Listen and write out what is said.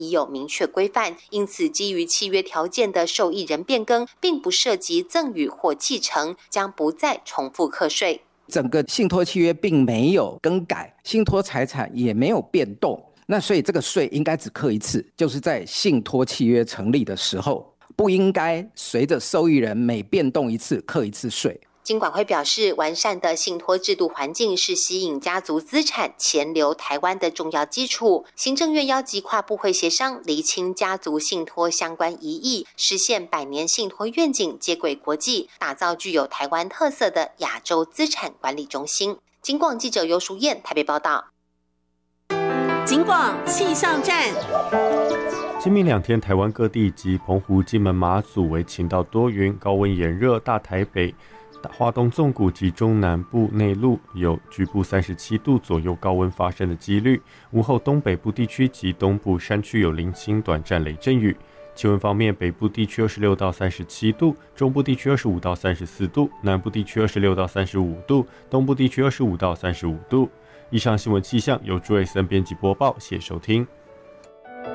已有明确规范，因此基于契约条件的受益人变更，并不涉及赠与或继承，将不再重复课税。 整个信托契约并没有更改，信托财产也没有变动，那所以这个税应该只课一次，就是在信托契约成立的时候，不应该随着受益人每变动一次课一次税。 金管会表示，完善的信托制度环境是吸引家族资产钱流台湾的重要基础。行政院邀集跨部会协商，厘清家族信托相关疑义，实现100年信托愿景接轨国际，打造具有台湾特色的亚洲资产管理中心。金广记者尤淑燕台北报道。 金广气象站。 今明2天，台湾各地及澎湖、金门、马祖为晴到多云，高温炎热，大台北、花东纵谷及中南部内陆有局部37度左右高温发生的几率。午后东北部地区及东部山区有零星短暂雷阵雨。气温方面，北部地区26到37度，中部地区25到34度，南部地区26到35度，东部地区25到35度。以上新闻气象由朱瑞森编辑播报，谢谢收听。